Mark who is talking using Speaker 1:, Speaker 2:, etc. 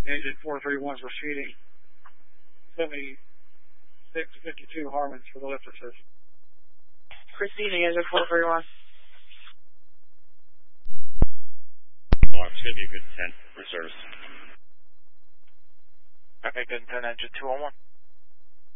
Speaker 1: Engine 431s proceeding. 7652 Harmons for the lift assist.
Speaker 2: Christina, engine 431.
Speaker 3: It's going to be a good 10 for service.
Speaker 4: Okay, good 10, engine 201.